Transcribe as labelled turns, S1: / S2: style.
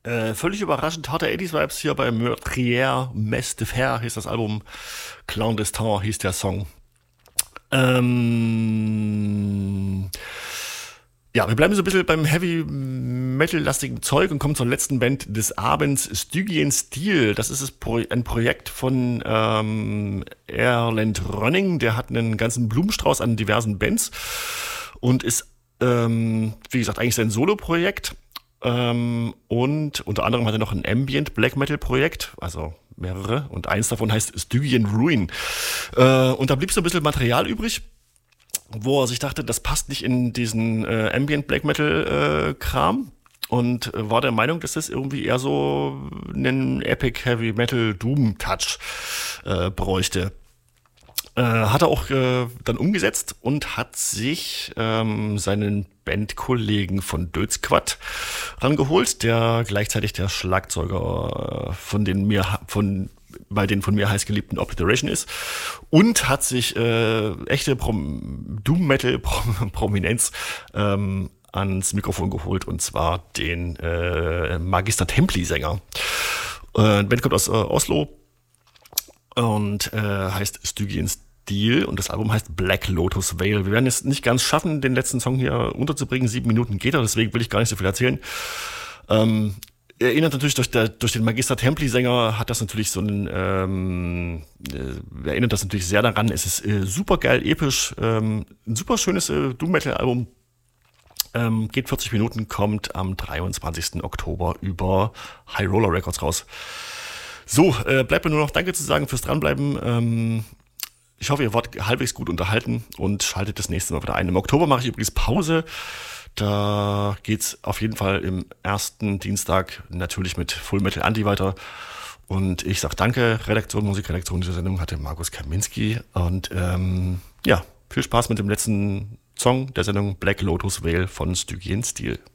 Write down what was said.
S1: Völlig überraschend harte 80s-Vibes hier bei Meurtrière Messe de Fer hieß das Album. Clandestin hieß der Song. Ähm, ja, wir bleiben so ein bisschen beim Heavy-Metal-lastigen Zeug und kommen zur letzten Band des Abends, Stygian Steel. Das ist ein Projekt von Erland Rönning. Der hat einen ganzen Blumenstrauß an diversen Bands und ist, wie gesagt, eigentlich sein Solo-Projekt. Und unter anderem hat er noch ein Ambient Black Metal Projekt, also mehrere, und eins davon heißt Stygian Ruin. Und da blieb so ein bisschen Material übrig, wo er sich dachte, das passt nicht in diesen Ambient Black Metal Kram. Und war der Meinung, dass das irgendwie eher so einen Epic Heavy Metal Doom Touch bräuchte. Hat er auch dann umgesetzt und hat sich seinen Bandkollegen von Dödsquad rangeholt, der gleichzeitig der Schlagzeuger bei den von mir heißgeliebten Obliteration ist, und hat sich echte Doom-Metal-Prominenz ans Mikrofon geholt, und zwar den Magister Templi-Sänger. Die Band kommt aus Oslo und heißt Stygian Steel, und das Album heißt Black Lotus Veil. Wir werden es nicht ganz schaffen, den letzten Song hier unterzubringen. 7 Minuten geht er, deswegen will ich gar nicht so viel erzählen. Erinnert natürlich durch den Magister Templi-Sänger, hat das natürlich so einen, erinnert das natürlich sehr daran. Es ist super geil, episch, ein super schönes Doom-Metal-Album. Geht 40 Minuten, kommt am 23. Oktober über High Roller Records raus. So, bleibt mir nur noch Danke zu sagen fürs Dranbleiben. Ich hoffe, ihr wart halbwegs gut unterhalten und schaltet das nächste Mal wieder ein. Im Oktober mache ich übrigens Pause. Da geht's auf jeden Fall im ersten Dienstag natürlich mit Full Metal Anti weiter. Und ich sage danke. Musikredaktion dieser Sendung hatte Markus Kaminski. Und ja, viel Spaß mit dem letzten Song der Sendung Black Lotus Veil von Stygian Steel.